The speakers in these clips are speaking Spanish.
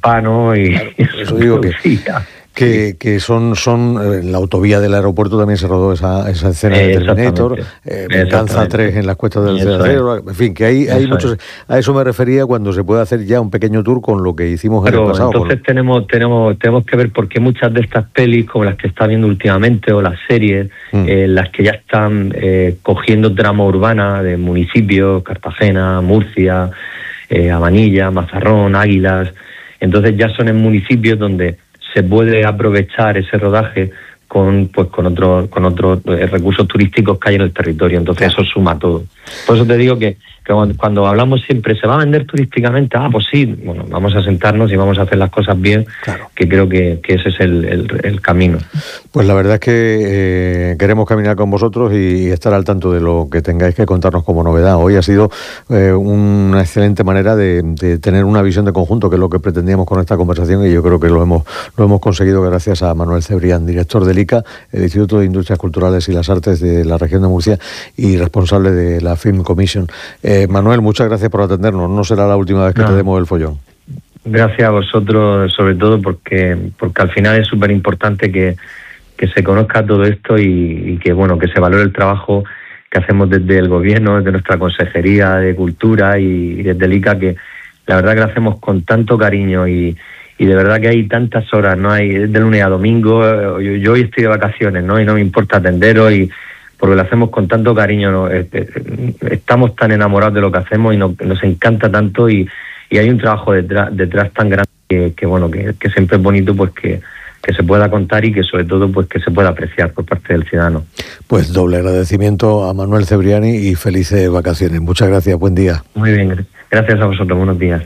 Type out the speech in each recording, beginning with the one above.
spa, ¿no? Y claro, eso digo que son en la autovía del aeropuerto también se rodó esa escena de Terminator, Venganza 3 en las cuestas del Cerradero, en fin, que hay muchos. A eso me refería cuando se puede hacer ya un pequeño tour con lo que hicimos en el pasado. Entonces tenemos que ver por qué muchas de estas pelis, como las que está viendo últimamente, o las series, las que ya están cogiendo trama urbana de municipios, Cartagena, Murcia, Amanilla, Mazarrón, Águilas, entonces ya son en municipios donde se puede aprovechar ese rodaje con otros recursos turísticos que hay en el territorio. Entonces eso suma todo. Por eso te digo que cuando hablamos siempre, ¿se va a vender turísticamente? Pues sí, bueno, vamos a sentarnos y vamos a hacer las cosas bien, que creo que ese es el camino. Pues la verdad es que queremos caminar con vosotros y estar al tanto de lo que tengáis que contarnos como novedad. Hoy ha sido una excelente manera de tener una visión de conjunto, que es lo que pretendíamos con esta conversación, y yo creo que lo hemos conseguido gracias a Manuel Cebrián, director del ICA, el Instituto de Industrias Culturales y las Artes de la región de Murcia y responsable de la Film Commission. Manuel, muchas gracias por atendernos. No será la última vez que te demos el follón. Gracias a vosotros, sobre todo porque al final es súper importante que se conozca todo esto y que se valore el trabajo que hacemos desde el gobierno, desde nuestra Consejería de Cultura y desde el ICA, que la verdad que lo hacemos con tanto cariño y de verdad que hay tantas horas, ¿no? Hay de lunes a domingo. Yo hoy estoy de vacaciones, ¿no? Y no me importa atenderos porque lo hacemos con tanto cariño, ¿no? Estamos tan enamorados de lo que hacemos y nos encanta tanto y hay un trabajo detrás tan grande que siempre es bonito pues que se pueda contar y que sobre todo pues que se pueda apreciar por parte del ciudadano. Pues doble agradecimiento a Manuel Cebriani y felices vacaciones. Muchas gracias, buen día. Muy bien, gracias a vosotros, buenos días.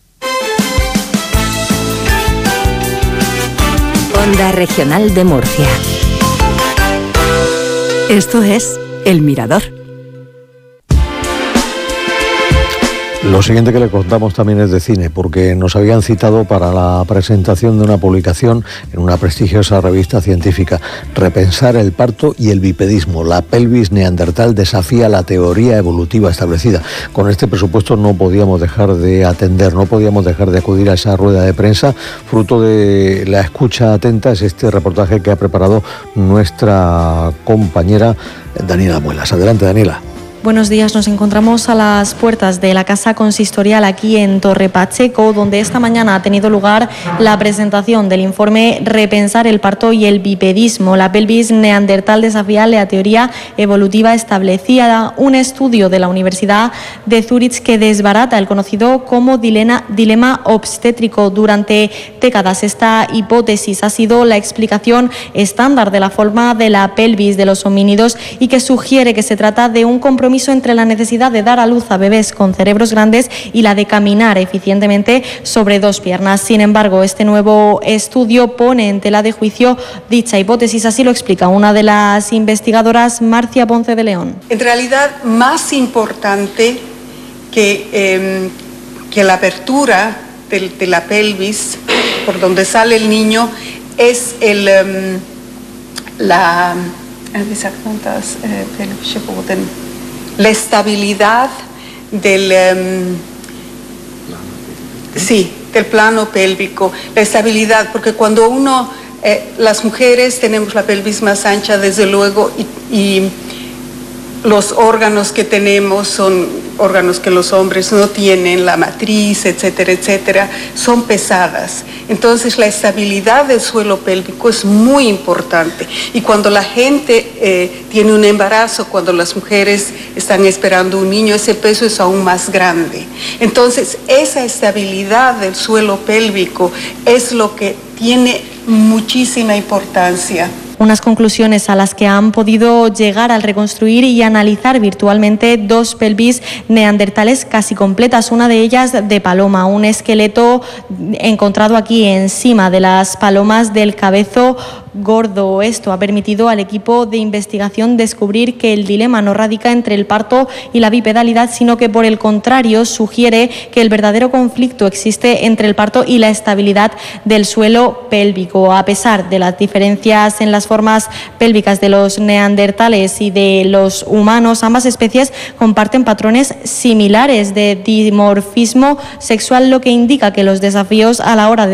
Onda Regional de Murcia. Esto es El Mirador. Lo siguiente que le contamos también es de cine, porque nos habían citado para la presentación de una publicación en una prestigiosa revista científica, Repensar el parto y el bipedismo. La pelvis neandertal desafía la teoría evolutiva establecida. Con este presupuesto no podíamos dejar de acudir a esa rueda de prensa. Fruto de la escucha atenta es este reportaje que ha preparado nuestra compañera Daniela Muelas. Adelante, Daniela. Buenos días, nos encontramos a las puertas de la Casa Consistorial aquí en Torre Pacheco, donde esta mañana ha tenido lugar la presentación del informe Repensar el parto y el bipedismo. La pelvis neandertal desafía la teoría evolutiva establecida, un estudio de la Universidad de Zúrich que desbarata el conocido como dilema obstétrico. Durante décadas esta hipótesis ha sido la explicación estándar de la forma de la pelvis de los homínidos y que sugiere que se trata de un compromiso entre la necesidad de dar a luz a bebés con cerebros grandes y la de caminar eficientemente sobre dos piernas. Sin embargo, este nuevo estudio pone en tela de juicio dicha hipótesis, así lo explica una de las investigadoras, Marcia Ponce de León. En realidad, más importante que la apertura de la pelvis, por donde sale el niño, es la estabilidad del plano pélvico, la estabilidad, porque cuando las mujeres tenemos la pelvis más ancha, desde luego, y los órganos que tenemos son órganos que los hombres no tienen, la matriz, etcétera, etcétera, son pesadas. Entonces la estabilidad del suelo pélvico es muy importante. Y cuando la gente tiene un embarazo, cuando las mujeres están esperando un niño, ese peso es aún más grande. Entonces esa estabilidad del suelo pélvico es lo que tiene muchísima importancia. Unas conclusiones a las que han podido llegar al reconstruir y analizar virtualmente dos pelvis neandertales casi completas, una de ellas de paloma, un esqueleto encontrado aquí encima de las palomas del cabezo gordo. Esto ha permitido al equipo de investigación descubrir que el dilema no radica entre el parto y la bipedalidad, sino que por el contrario sugiere que el verdadero conflicto existe entre el parto y la estabilidad del suelo pélvico. A pesar de las diferencias en las formas pélvicas de los neandertales y de los humanos, ambas especies comparten patrones similares de dimorfismo sexual, lo que indica que los desafíos a la hora de